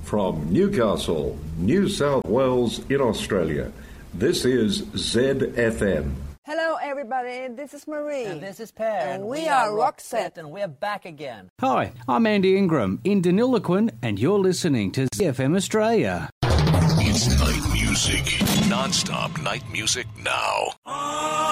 From Newcastle, New South Wales in Australia, this is ZFM. Hello everybody, this is Marie. And this is Per. And we are Roxette. And we're back again. Hi, I'm Andy Ingram in Deniliquin, and you're listening to ZFM Australia. It's night music. Non-stop night music now.